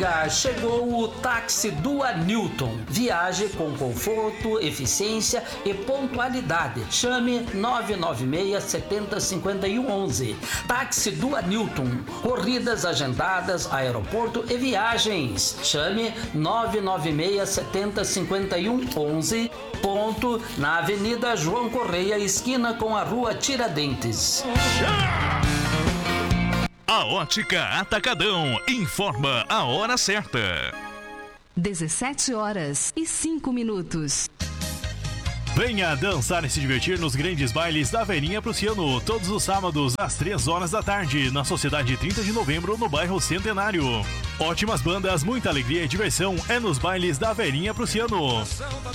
Guaratinga chegou o táxi Dua Newton. Viaje com conforto, eficiência e pontualidade. Chame 996 70 51 11. Táxi Dua Newton. Corridas agendadas, aeroporto e viagens. Chame 996 70 51 11. Ponto na Avenida João Correia, esquina com a Rua Tiradentes. A Ótica Atacadão informa a hora certa. 17h05. Venha dançar e se divertir nos grandes bailes da Verinha Prussiano, todos os sábados às 3 horas da tarde, na Sociedade 30 de Novembro, no bairro Centenário. Ótimas bandas, muita alegria e diversão é nos bailes da Verinha Prussiano.